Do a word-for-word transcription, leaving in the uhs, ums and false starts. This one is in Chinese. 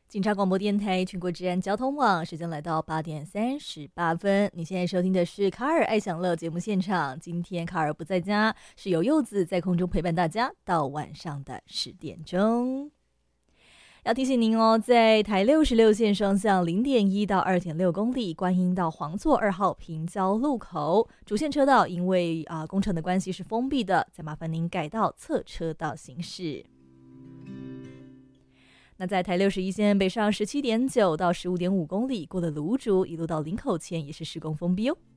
警察广播电台全国治安交通网，时间来到八点三十八分。你现在收听的是卡尔爱享乐节目现场。今天卡尔不在家，是由柚子在空中陪伴大家到晚上的十点钟。要提醒您哦，在台六十六线双向零点一到二点六公里，观音到黄厝二号平交路口主线车道，因为啊、呃、工程的关系是封闭的，再麻烦您改道侧车道行驶。那在台六十一线北上十七点九到十五点五公里，过了芦竹一路到林口前也是施工封闭哦。